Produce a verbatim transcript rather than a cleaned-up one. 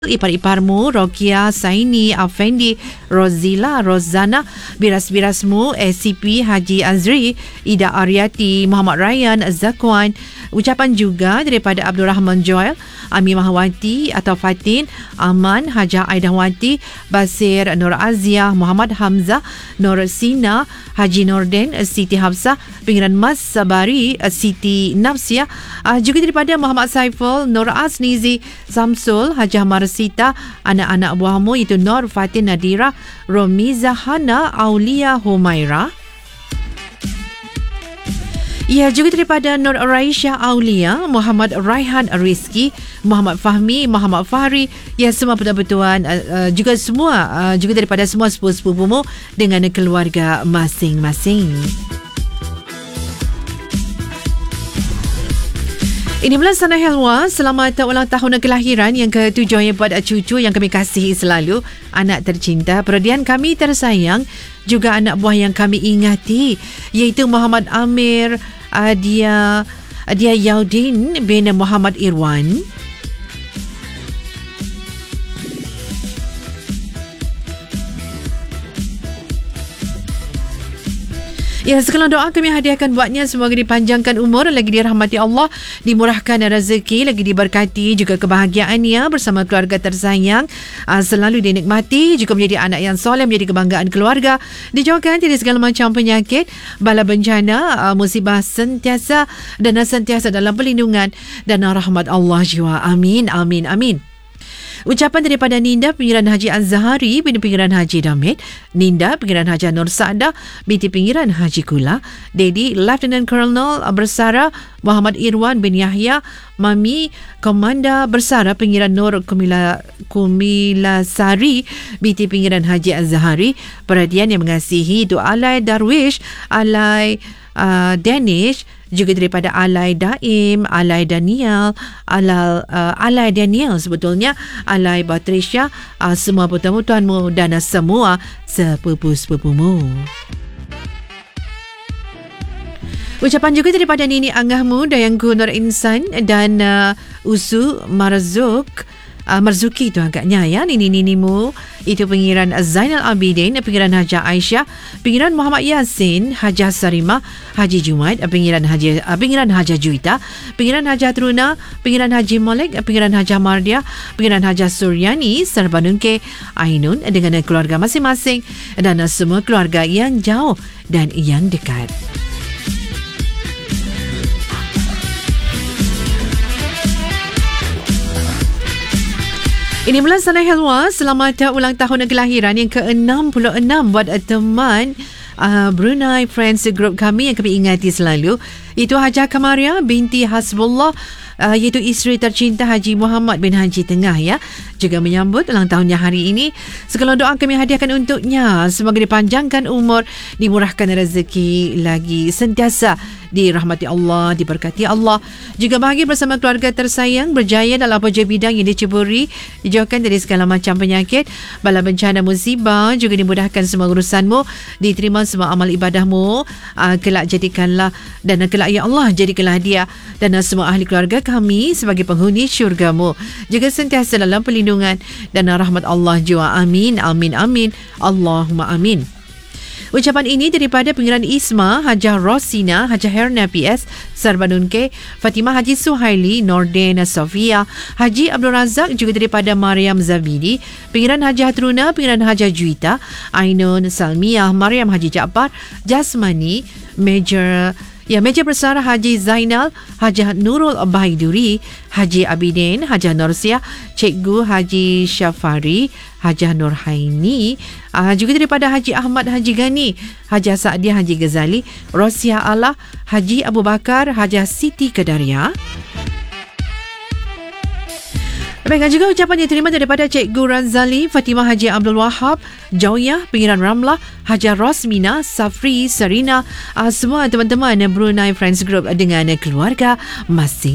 ipar-iparmu, Rokia, Saini, Afendi, Rozila, Rozana, biras-birasmu, S C P, Haji Azri, Ida Aryati, Muhammad Ryan, Zakwan. Ucapan juga daripada Abdul Rahman Joel, Ami Mahawati atau Fatin, Aman, Hajah Aidahwati, Basir Nur Aziah, Muhammad Hamzah, Nur Sina, Haji Norden, Siti Hafsah, Pinggiran Mas Sabari, Siti Nafsia, uh, juga daripada Muhammad Saiful, Nur Asnizi, Samsul, Hajah Marsita, anak-anak buahmu itu Nur Fatin Nadira, Romiza Hana, Aulia Humaira. Ya, juga daripada Nur Raisha Aulia, Muhammad Raihan Rizki, Muhammad Fahmi, Muhammad Fahri. Ya, semua betul-betulan uh, uh, juga semua uh, juga daripada semua sepupu-sepupumu dengan keluarga masing-masing. Ini bulan Sana Helwa, selamat ulang tahun kelahiran yang ketujuh yang buat cucu yang kami kasihi selalu, anak tercinta, perhatian kami tersayang, juga anak buah yang kami ingati, iaitu Muhammad Amir, uh, dia dia Yaudin bin Muhammad Irwan. Ya, segala doa kami hadiahkan buatnya, semoga dipanjangkan umur, lagi dirahmati Allah, dimurahkan rezeki, lagi diberkati juga kebahagiaannya bersama keluarga tersayang, uh, selalu dinikmati, juga menjadi anak yang soleh, menjadi kebanggaan keluarga, dijauhkan dari segala macam penyakit, bala bencana, uh, musibah sentiasa dan sentiasa dalam perlindungan dan rahmat Allah jiwa. Amin, amin, amin. Ucapan daripada Ninda Pinggiran Haji Az-Zahari binti Pinggiran Haji Damit, Ninda Pinggiran Haji Nur Sa'dah binti Pinggiran Haji Kula, Dedi Lieutenant Colonel Bersara Muhammad Irwan bin Yahya, Mami Komanda Bersara Pinggiran Nur Kumila Kumilasari binti Pinggiran Haji Az-Zahari. Perhatian yang mengasihi itu Alai Darwish, Alai uh, Danish, juga daripada Alai Daim, Alai Daniel, Alai, uh, Alai Daniel sebetulnya, Alai Batrisha, uh, semua puan-puanmu dan semua sepupu-sepupumu. Ucapan juga daripada Nini Angahmu, Dayangku Nur Insan dan uh, Usu Marzuk, Uh, Marzuki itu agaknya ya, nini-ninimu itu Pinggiran Zainal Abidin, Pinggiran Hajah Aisyah, Pinggiran Muhammad Yasin, Hajah Sarima, Haji Jumaid, Pinggiran Haji uh, Pinggiran Hajah Juita, Pinggiran Hajah Truna, Pinggiran Haji Malik, Pinggiran Hajah Mardia, Pinggiran Hajah Suryani, Sarbanunke, Ainun dengan keluarga masing-masing dan semua keluarga yang jauh dan yang dekat. Ini bulan Sana Helwa, selamat ulang tahun kelahiran yang ke enam puluh enam buat teman uh, Brunei Friends Group kami yang kami ingati selalu. Itu Hajah Kamaria binti Hasbullah, uh, iaitu isteri tercinta Haji Muhammad bin Haji Tengah ya. Juga menyambut ulang tahunnya hari ini. Segala doa kami hadiahkan untuknya, semoga dipanjangkan umur, dimurahkan rezeki, lagi sentiasa dirahmati Allah, diberkati Allah, juga bahagia bersama keluarga tersayang, berjaya dalam apa-apa bidang yang diceburi, dijauhkan dari segala macam penyakit, bala bencana musibah, juga dimudahkan semua urusanmu, diterima semua amal ibadahmu, uh, kelak jadikanlah dan kelak ya Allah jadikanlah dia dan semua ahli keluarga kami sebagai penghuni syurgamu, juga sentiasa dalam perlindungan dan rahmat Allah jua. Amin, amin, amin, Allahumma amin. Ucapan ini daripada Pinggiran Isma, Hajah Rosina, Hajah Herna P S, Sarbanunke, Fatimah Haji Suhaili, Norden Sofia, Haji Abdul Razak, juga daripada Mariam Zabidi, Pinggiran Hajah Truna, Pinggiran Hajah Juita, Ainun Salmiah, Mariam Haji Jaafar, Jasmani, Major Ya, Meja Bersara Haji Zainal, Hajah Nurul Baiduri, Haji Abidin, Hajah Norsia, Cikgu Haji Syafari, Hajah Nurhaini, uh, juga daripada Haji Ahmad Haji Gani, Hajah Sa'diah Haji Ghazali, Rosia Allah, Haji Abu Bakar, Hajah Siti Kedaria. Baik, juga ucapan yang diterima daripada Cikgu Razali, Fatimah Haji Abdul Wahab, Jawiyah, Pinggiran Ramlah, Hajah Rosmina, Safri, Sarina, uh, semua teman-teman Brunei Friends Group dengan keluarga masing